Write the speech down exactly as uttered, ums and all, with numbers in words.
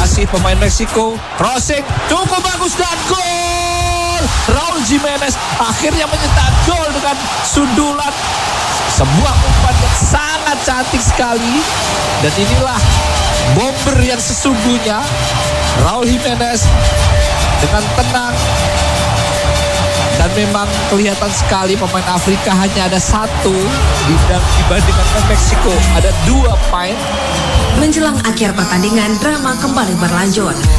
Masih pemain Meksiko, crossing cukup bagus dan gol. Raul Jimenez akhirnya mencetak gol dengan sundulan. Sebuah umpan yang sangat cantik sekali. Dan inilah bomber yang sesungguhnya. Raul Jimenez dengan tenang. Dan memang kelihatan sekali pemain Afrika hanya ada satu dibandingkan Meksiko ada dua pemain. Menjelang akhir pertandingan, drama kembali berlanjut.